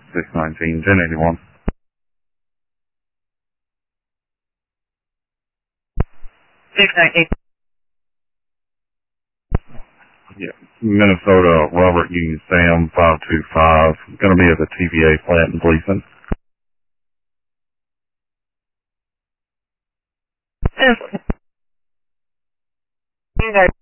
619, 1081. Yeah, Minnesota, Robert U. Sam 525. Going to be at the TVA plant in Gleason. Okay.